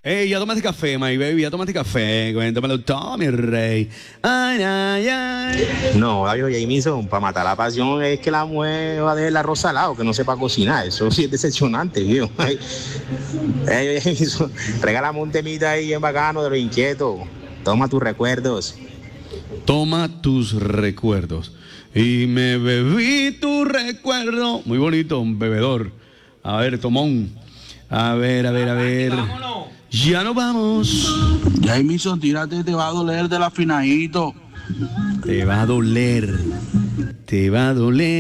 Ey, ya tomaste café, my baby, ya tomaste café. Cuéntamelo todo, mi rey. Ay, ay, ay. No, Jamison, para matar la pasión es que la mujer va a dejar el arroz salado, que no sepa cocinar. Eso sí es decepcionante, viejo. Jamison, regálame un temita ahí bien bacano de los inquietos. Toma tus recuerdos. Toma tus recuerdos. Y me bebí tu recuerdo. Muy bonito, un bebedor. A ver, Tomón. A ver. Ya nos vamos. Jamison, tírate, te va a doler del afinadito. Te va a doler. Te va a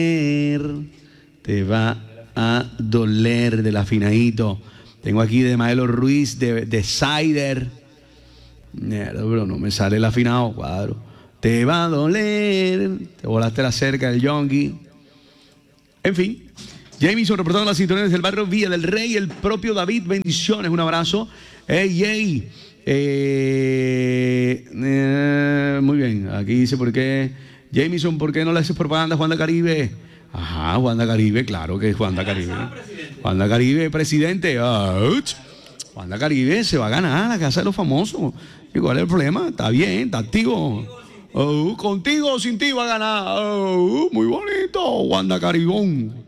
doler del afinadito. Tengo aquí de Maelo Ruiz, de Cider. Pero no me sale el afinado, cuadro. Te va a doler. Te volaste la cerca del Yongi. En fin. Jamison, reportando las sintonías del barrio Villa del Rey. El propio David, bendiciones, un abrazo. Ey. Muy bien, aquí dice por qué. Jamison, ¿por qué no le haces propaganda a Juan de Caribe? Ajá, Juan de Caribe, claro que es Juan de Caribe. Juan de Caribe, presidente. Juan de Caribe se va a ganar la casa de los famosos. ¿Y cuál es el problema? Está bien, está activo. Contigo o sin ti va a ganar. Muy bonito, Juan de Caribón.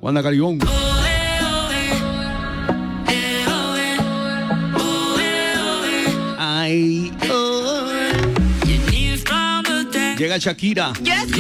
Ay, Llega Shakira.